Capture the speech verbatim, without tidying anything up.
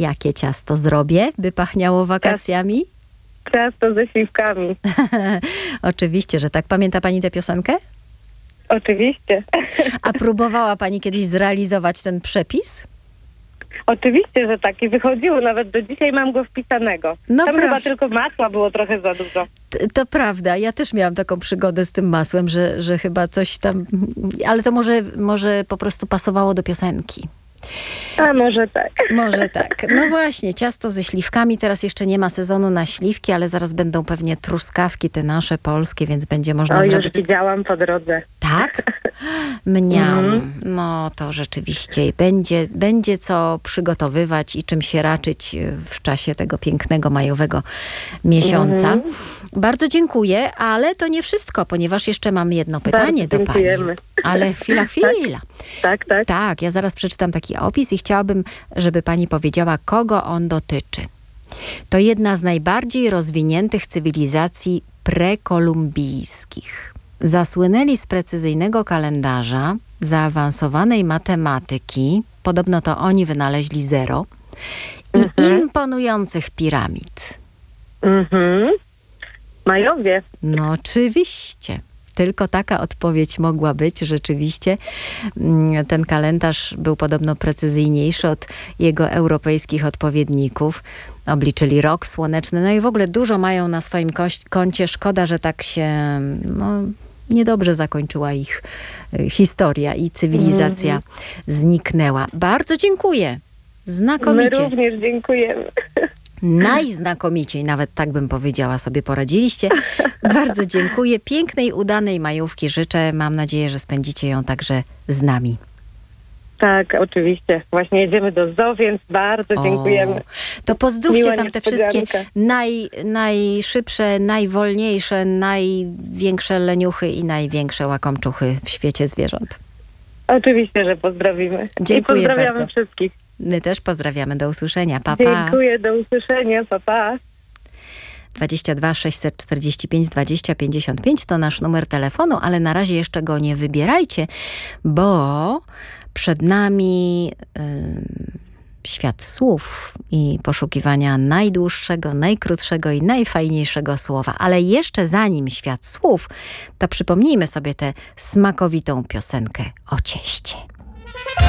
Jakie ciasto zrobię, by pachniało wakacjami? Ciasto ze śliwkami. Oczywiście, że tak. Pamięta pani tę piosenkę? Oczywiście. A próbowała pani kiedyś zrealizować ten przepis? Oczywiście, że tak. I wychodziło. Nawet do dzisiaj mam go wpisanego. No Tam proszę. chyba tylko masła było trochę za dużo. T- To prawda, ja też miałam taką przygodę z tym masłem, że, że chyba coś tam... Ale to może, może po prostu pasowało do piosenki. A może tak. Może tak. No właśnie, ciasto ze śliwkami. Teraz jeszcze nie ma sezonu na śliwki, ale zaraz będą pewnie truskawki te nasze polskie, więc będzie można O, już zrobić... widziałam po drodze. Tak? Mniam. Mhm. No to rzeczywiście będzie, będzie co przygotowywać i czym się raczyć w czasie tego pięknego majowego miesiąca. Mhm. Bardzo dziękuję, ale to nie wszystko, ponieważ jeszcze mam jedno pytanie Bardzo do pani. dziękujemy. Ale chwila, chwila. Tak, tak. Tak, ja zaraz przeczytam taki opis i chciałabym, żeby pani powiedziała, kogo on dotyczy. To jedna z najbardziej rozwiniętych cywilizacji prekolumbijskich. Zasłynęli z precyzyjnego kalendarza, zaawansowanej matematyki, podobno to oni wynaleźli zero, i Mhm. imponujących piramid. Mhm. Majowie. No oczywiście. Tylko taka odpowiedź mogła być. Rzeczywiście mm, ten kalendarz był podobno precyzyjniejszy od jego europejskich odpowiedników. Obliczyli rok słoneczny. No i w ogóle dużo mają na swoim koś- koncie. Szkoda, że tak się no, niedobrze zakończyła ich y, historia i cywilizacja Mhm. zniknęła. Bardzo dziękuję. My Znakomicie. również dziękujemy. Najznakomiciej, nawet tak bym powiedziała, sobie poradziliście. Bardzo dziękuję. Pięknej, udanej majówki życzę. Mam nadzieję, że spędzicie ją także z nami. Tak, oczywiście. Właśnie jedziemy do zoo, więc bardzo dziękujemy. O, to pozdrówcie Miła tam te wszystkie niespodzianka. naj, najszybsze, najwolniejsze, największe leniuchy i największe łakomczuchy w świecie zwierząt. Oczywiście, że pozdrowimy. Dziękuję I pozdrawiamy bardzo. wszystkich. My też pozdrawiamy. Do usłyszenia. Pa, pa. Dziękuję, do usłyszenia. Pa, pa. dwadzieścia dwa sześćset czterdzieści pięć dwadzieścia pięćdziesiąt pięć to nasz numer telefonu, ale na razie jeszcze go nie wybierajcie, bo przed nami y, świat słów i poszukiwania najdłuższego, najkrótszego i najfajniejszego słowa. Ale jeszcze zanim świat słów, to przypomnijmy sobie tę smakowitą piosenkę o cieście.